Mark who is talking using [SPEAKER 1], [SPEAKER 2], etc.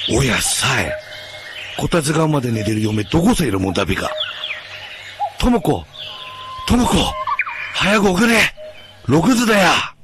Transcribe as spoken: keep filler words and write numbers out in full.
[SPEAKER 1] おやさえ。こたつ川まで寝てる嫁どこさいるもんだべか。ともこ、ともこ、早くおくれ。ろくじだや。